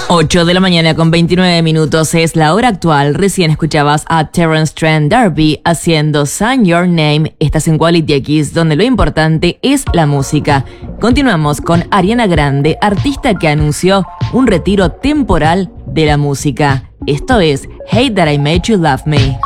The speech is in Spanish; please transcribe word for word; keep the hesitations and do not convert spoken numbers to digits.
ocho de la mañana con veintinueve minutos es la hora actual. Recién escuchabas a Terence Trent D'Arby haciendo Sign Your Name. Estás en Quality X, donde lo importante es la música. Continuamos con Ariana Grande, artista que anunció un retiro temporal de la música. Esto es Hate That I Made You Love Me.